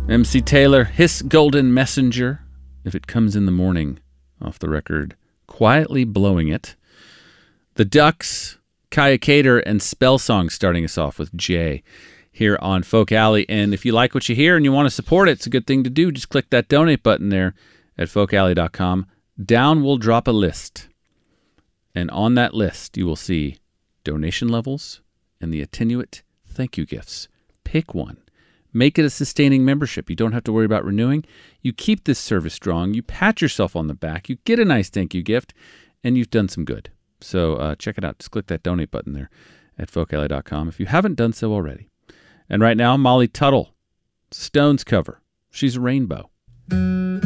MC Taylor, His Golden Messenger, If It Comes in the Morning, off the record, Quietly Blowing It. The Ducks, Kaya Cater, and Spell Song starting us off with Jay here on Folk Alley. And if you like what you hear and you want to support it, it's a good thing to do. Just click that donate button there at folkalley.com. Down will drop a list. And on that list, you will see donation levels and the Attenuate thank you gifts. Pick one. Make it a sustaining membership. You don't have to worry about renewing. You keep this service strong. You pat yourself on the back. You get a nice thank you gift, and you've done some good. So check it out. Just click that donate button there at folkalley.com if you haven't done so already. And right now, Molly Tuttle, Stones cover. She's a Rainbow.